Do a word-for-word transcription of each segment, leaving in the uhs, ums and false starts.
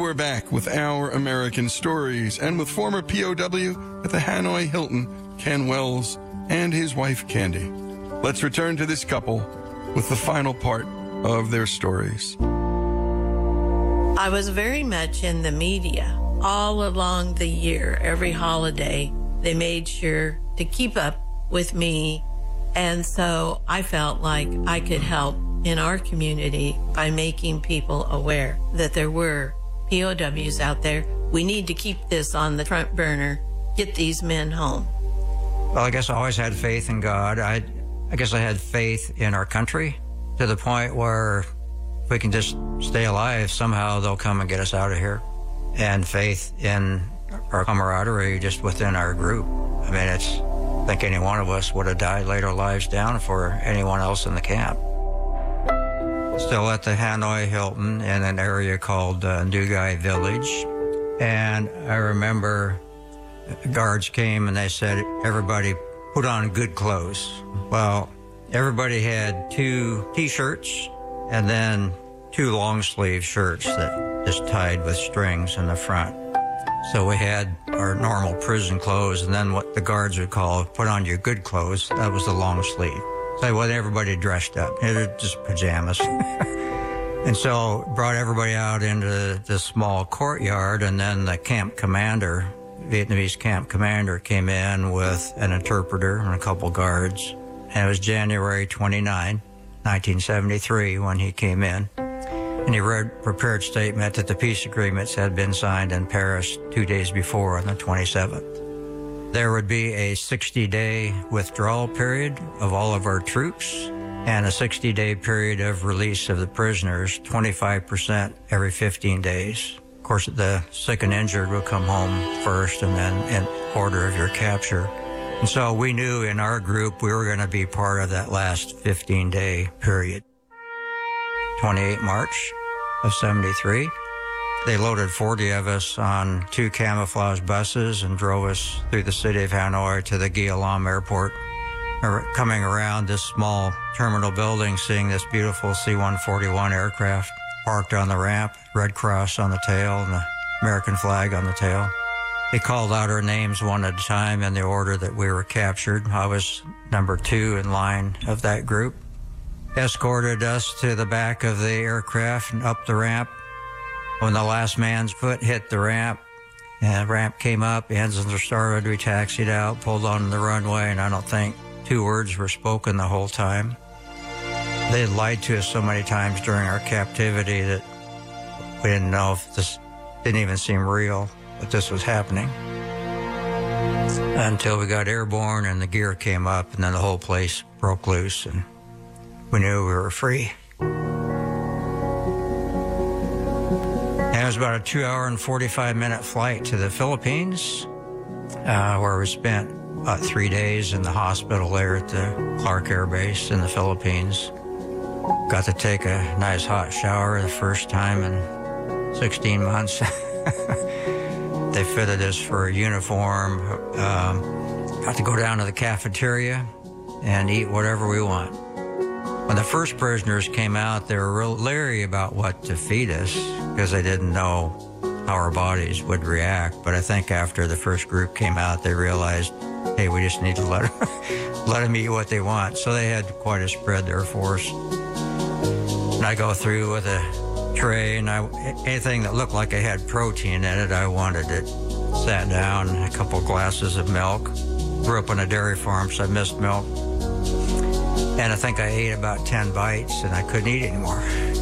we're back with Our American Stories and with former P O W at the Hanoi Hilton, Ken Wells, and his wife, Candy. Let's return to this couple with the final part of their stories. I was very much in the media all along the year. Every holiday, they made sure to keep up with me. And so I felt like I could help in our community by making people aware that there were P O Ws out there. We need to keep this on the front burner, get these men home. Well, I guess I always had faith in God. I, I guess I had faith in our country to the point where if we can just stay alive, somehow they'll come and get us out of here. And faith in our camaraderie just within our group. I mean, it's, I think any one of us would have died, laid our lives down for anyone else in the camp. Still at the Hanoi Hilton in an area called uh, Ndugai Village. And I remember guards came and they said, everybody put on good clothes. Well, everybody had two T-shirts and then two long sleeve shirts that just tied with strings in the front. So we had our normal prison clothes, and then what the guards would call, put on your good clothes, that was the long sleeve. So I want everybody dressed up. It was just pajamas. And so brought everybody out into this small courtyard, and then the camp commander, Vietnamese camp commander, came in with an interpreter and a couple guards. And it was January twenty-ninth, nineteen seventy-three, when he came in. And he read prepared statement that the peace agreements had been signed in Paris two days before on the twenty-seventh. There would be a sixty-day withdrawal period of all of our troops and a sixty-day period of release of the prisoners, twenty-five percent every fifteen days. Of course, the sick and injured would come home first and then in order of your capture. And so we knew in our group we were going to be part of that last fifteen-day period. twenty-eighth of March of seventy-three. They loaded forty of us on two camouflage buses and drove us through the city of Hanoi to the Gia Lam Airport. Coming around this small terminal building, seeing this beautiful C one forty-one aircraft parked on the ramp, Red Cross on the tail and the American flag on the tail. They called out our names one at a time in the order that we were captured. I was number two in line of that group. Escorted us to the back of the aircraft and up the ramp. When the last man's foot hit the ramp, and the ramp came up, the engines were started, we taxied out, pulled on the runway, and I don't think two words were spoken the whole time. They had lied to us so many times during our captivity that we didn't know if this didn't even seem real, that this was happening. Until we got airborne and the gear came up, and then the whole place broke loose, and we knew we were free. And it was about a two hour and forty-five minute flight to the Philippines, uh, where we spent about three days in the hospital there at the Clark Air Base in the Philippines. Got to take a nice hot shower the first time in sixteen months. They fitted us for a uniform. Um, got to go down to the cafeteria and eat whatever we want. When the first prisoners came out, they were real leery about what to feed us because they didn't know how our bodies would react. But I think after the first group came out, they realized, hey, we just need to let them, let them eat what they want. So they had quite a spread there for us. And I go through with a tray, and I, anything that looked like it had protein in it, I wanted it. Sat down, a couple glasses of milk. Grew up on a dairy farm, so I missed milk. And I think I ate about ten bites, and I couldn't eat anymore.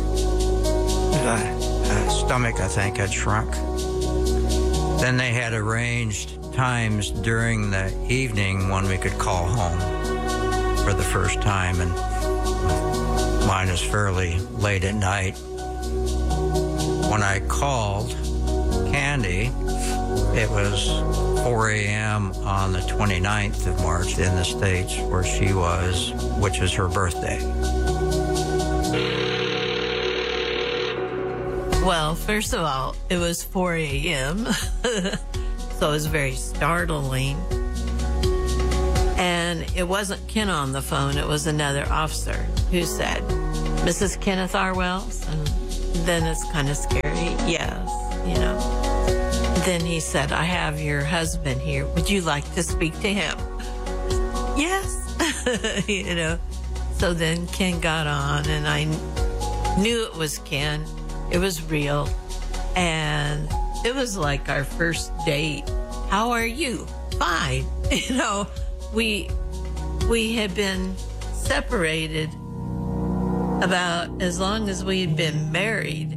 The stomach, I think, had shrunk. Then they had arranged times during the evening when we could call home for the first time, and mine was fairly late at night. When I called Candy, it was four a.m. on the twenty-ninth of March in the States, where she was, which was her birthday. Well, first of all, it was four a.m., so it was very startling. And it wasn't Ken on the phone, it was another officer who said, Missus Kenneth R. Wells? And then it's kind of scary, yes. you know. Then he said, I have your husband here. Would you like to speak to him? Yes. You know. So then Ken got on, and I knew it was Ken. It was real. And it was like our first date. How are you? Fine. You know, we we had been separated about as long as we had been married.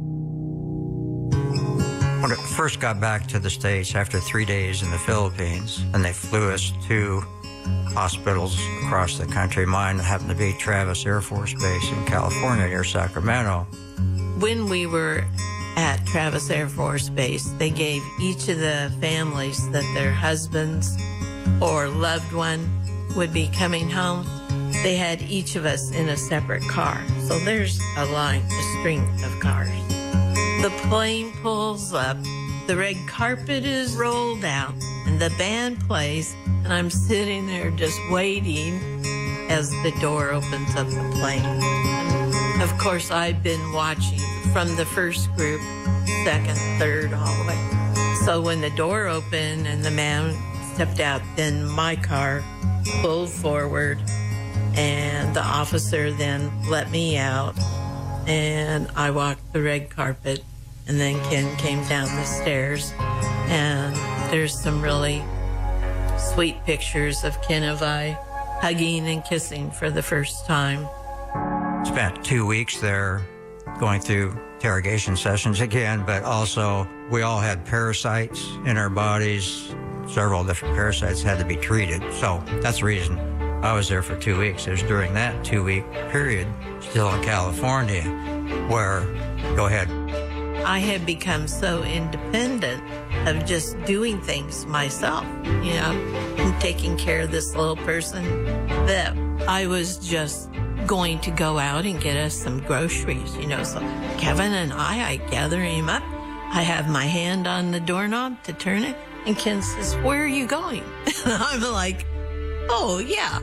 When it first got back to the States after three days in the Philippines, and they flew us to hospitals across the country. Mine happened to be Travis Air Force Base in California near Sacramento. When we were at Travis Air Force Base, they gave each of the families that their husbands or loved one would be coming home, they had each of us in a separate car. So there's a line, a string of cars. The plane pulls up, the red carpet is rolled out, and the band plays, and I'm sitting there just waiting as the door opens up the plane. And of course, I've been watching from the first group, second, third, all the way. So when the door opened and the man stepped out, then my car pulled forward, and the officer then let me out, and I walked the red carpet, and then Ken came down the stairs, and there's some really sweet pictures of Ken and I hugging and kissing for the first time. Spent two weeks there going through interrogation sessions again, but also we all had parasites in our bodies. Several different parasites had to be treated. So that's the reason I was there for two weeks. It was during that two-week period, still in California, where, go ahead. I had become so independent of just doing things myself, you know, and taking care of this little person, that I was just going to go out and get us some groceries, you know. So Kevin and I, I gather him up. I have my hand on the doorknob to turn it, and Ken says, "Where are you going?" And I'm like, "Oh, yeah,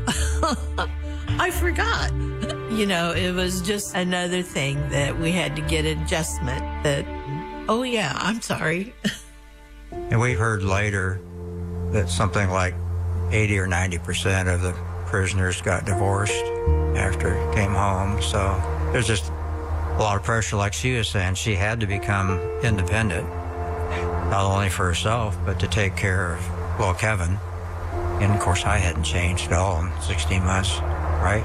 I forgot." You know, it was just another thing that we had to get adjustment that, oh, yeah, I'm sorry. And we heard later that something like eighty or ninety percent of the prisoners got divorced after it came home. So there's just a lot of pressure, like she was saying. She had to become independent, not only for herself, but to take care of, well, Kevin. And, of course, I hadn't changed at all in sixteen months, right?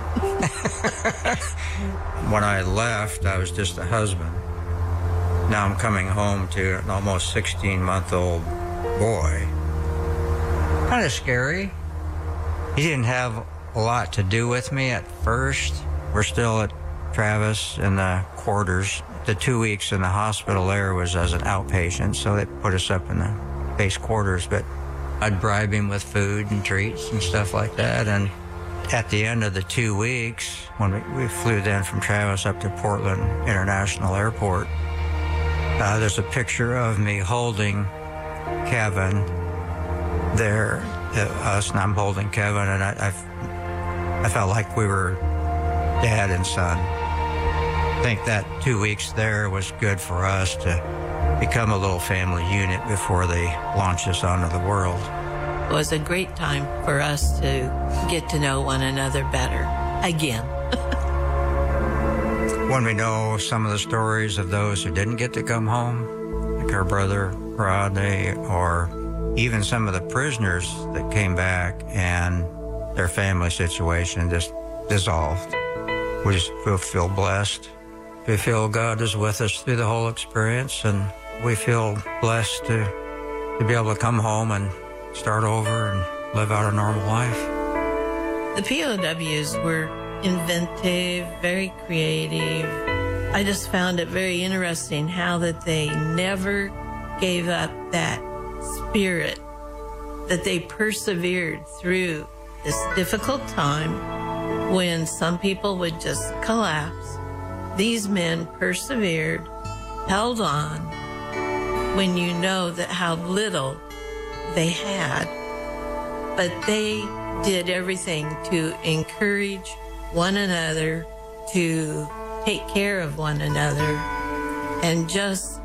When I left, I was just a husband. Now I'm coming home to an almost sixteen-month-old boy. Kind of scary. He didn't have a lot to do with me at first. We're still at Travis in the quarters. The two weeks in the hospital there was as an outpatient, so they put us up in the base quarters, but I'd bribe him with food and treats and stuff like that. And at the end of the two weeks, when we, we flew then from Travis up to Portland International Airport, uh, there's a picture of me holding Kevin there, uh, us, and I'm holding Kevin, and I, I, I felt like we were dad and son. I think that two weeks there was good for us to become a little family unit before they launch us onto the world. It was a great time for us to get to know one another better again. When we know some of the stories of those who didn't get to come home, like our brother Rodney, or even some of the prisoners that came back and their family situation just dissolved, we just feel, feel blessed. We feel God is with us through the whole experience, and we feel blessed to, to be able to come home and start over and live out a normal life. The P O Ws were inventive, very creative. I just found it very interesting how that they never gave up that spirit, that they persevered through this difficult time when some people would just collapse. These men persevered, held on, when you know that how little they had, but they did everything to encourage one another, to take care of one another, and just